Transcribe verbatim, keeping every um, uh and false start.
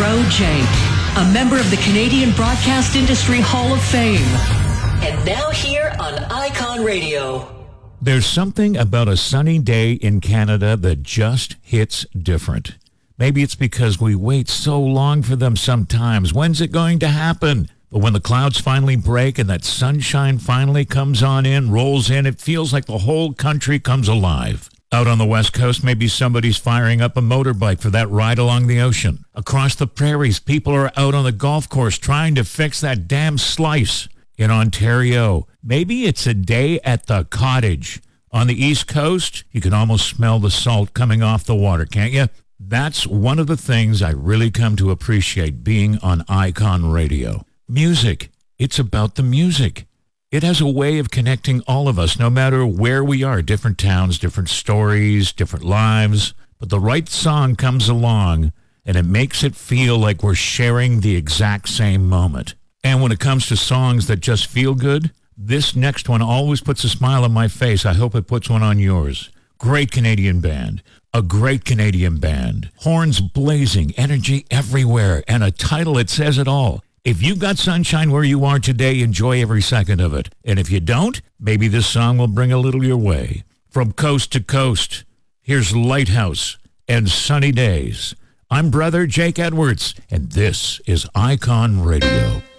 Bro Jake, a member of the Canadian Broadcast Industry Hall of Fame. And now here on Icon Radio. There's something about a sunny day in Canada that just hits different. Maybe it's because we wait so long for them sometimes. When's it going to happen? But when the clouds finally break and that sunshine finally comes on in, rolls in, it feels like the whole country comes alive. Out on the West Coast, maybe somebody's firing up a motorbike for that ride along the ocean. Across the prairies, people are out on the golf course trying to fix that damn slice. In Ontario, maybe it's a day at the cottage. On the East Coast, you can almost smell the salt coming off the water, can't you? That's one of the things I really come to appreciate being on Icon Radio. Music. It's about the music. It has a way of connecting all of us, no matter where we are, different towns, different stories, different lives. But the right song comes along, and it makes it feel like we're sharing the exact same moment. And when it comes to songs that just feel good, this next one always puts a smile on my face. I hope it puts one on yours. Great Canadian band. A great Canadian band. Horns blazing, energy everywhere, and a title that says it all. If you've got sunshine where you are today, enjoy every second of it. And if you don't, maybe this song will bring a little your way. From coast to coast, here's Lighthouse and Sunny Days. I'm Brother Jake Edwards, and this is Icon Radio.